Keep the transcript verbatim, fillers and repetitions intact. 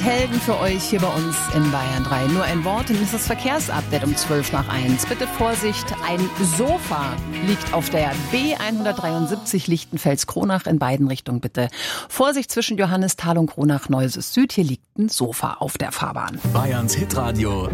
Helden für euch hier bei uns in Bayern drei. Nur ein Wort, und das ist das Verkehrsupdate um zwölf nach eins. Bitte Vorsicht, ein Sofa liegt auf der B hundertdreiundsiebzig Lichtenfels-Kronach in beiden Richtungen bitte. Vorsicht zwischen Johannisthal und Kronach-Neuses Süd, hier liegt ein Sofa auf der Fahrbahn. Bayerns Hitradio